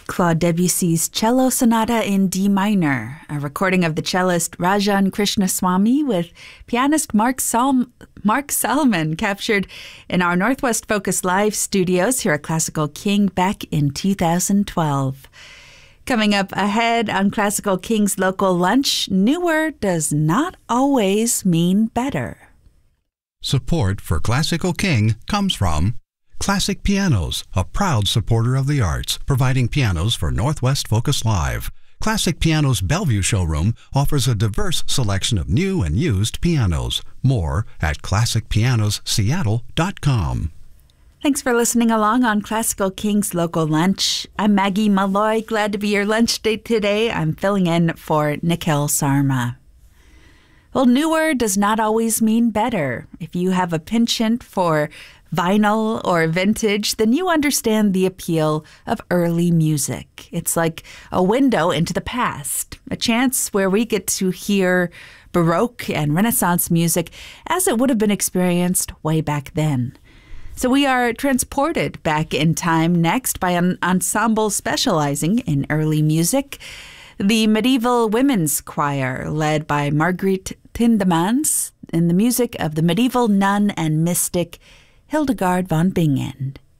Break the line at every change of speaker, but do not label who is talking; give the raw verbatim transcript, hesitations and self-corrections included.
Claude Debussy's Cello Sonata in D minor, a recording of the cellist Rajan Krishnaswamy with pianist Mark, Sol- Mark Salomon, captured in our Northwest Focus Live studios here at Classical King back in two thousand twelve. Coming up ahead on Classical King's Local Lunch, newer does not always mean better.
Support for Classical King comes from Classic Pianos, a proud supporter of the arts, providing pianos for Northwest Focus Live. Classic Pianos Bellevue showroom offers a diverse selection of new and used pianos. More at classic pianos seattle dot com.
Thanks for listening along on Classical King's Local Lunch. I'm Maggie Malloy, glad to be your lunch date today. I'm filling in for Nikhil Sarma. Well, newer does not always mean better. If you have a penchant for vinyl or vintage, then you understand the appeal of early music. It's like a window into the past, a chance where we get to hear Baroque and Renaissance music as it would have been experienced way back then. So we are transported back in time next by an ensemble specializing in early music, the Medieval Women's Choir, led by Margriet Tindemans, in the music of the medieval nun and mystic Hildegard von Bingen.